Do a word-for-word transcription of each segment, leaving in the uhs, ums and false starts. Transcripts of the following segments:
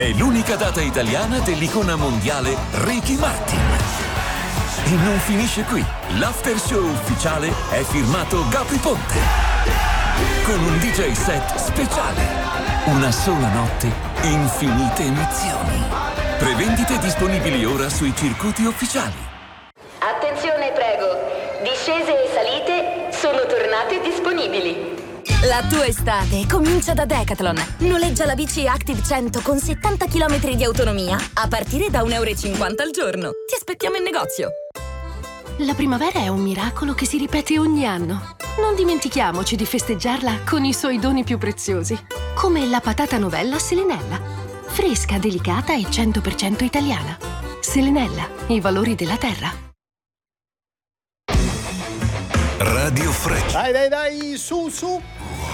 È l'unica data italiana dell'icona mondiale Ricky Martin. E non finisce qui. L'after show ufficiale è firmato Gabry Ponte. Con un D J set speciale. Una sola notte, infinite emozioni. Prevendite disponibili ora sui circuiti ufficiali. Attenzione, prego. Discese e salite sono tornate disponibili. La tua estate comincia da Decathlon. Noleggia la bici Active cento con settanta chilometri di autonomia a partire da un euro e cinquanta al giorno. Ti aspettiamo in negozio. La primavera è un miracolo che si ripete ogni anno. Non dimentichiamoci di festeggiarla con i suoi doni più preziosi, come la patata novella Selenella. Fresca, delicata e cento per cento italiana. Selenella, i valori della terra. Radio Freccia. Dai, dai, dai, su, su.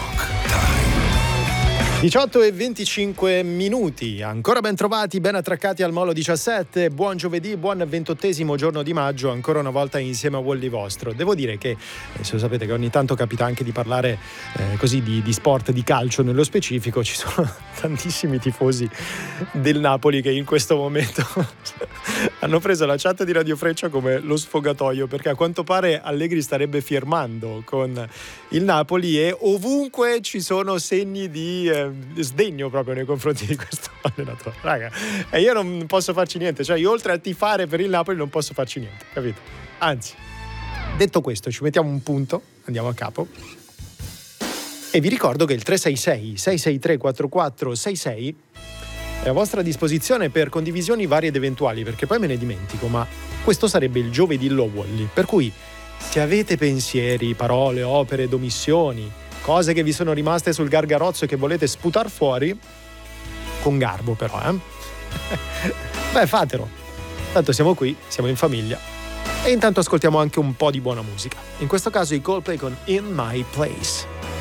diciotto e venticinque minuti, ancora ben trovati, ben attraccati al Molo diciassette. Buon giovedì, buon ventottesimo giorno di maggio, ancora una volta insieme a Wally Vostro. Devo dire che, eh, se lo sapete, che ogni tanto capita anche di parlare eh, così di, di sport, di calcio nello specifico. Ci sono tantissimi tifosi del Napoli che in questo momento hanno preso la chat di Radio Freccia come lo sfogatoio, perché a quanto pare Allegri starebbe firmando con il Napoli e ovunque ci sono segni di eh, sdegno proprio nei confronti di questo allenatore. Raga, e io non posso farci niente, cioè io oltre a tifare per il Napoli non posso farci niente, capito? Anzi, detto questo, ci mettiamo un punto, andiamo a capo e vi ricordo che il tre sei sei sei sei tre quattro quattro sei sei è a vostra disposizione per condivisioni varie ed eventuali, perché poi me ne dimentico, ma questo sarebbe il giovedì Low Wally, per cui se avete pensieri, parole, opere ed omissioni, cose che vi sono rimaste sul gargarozzo e che volete sputar fuori, con garbo però, eh? Beh, fatelo. Tanto siamo qui, siamo in famiglia. E intanto ascoltiamo anche un po' di buona musica. In questo caso i Coldplay con In My Place.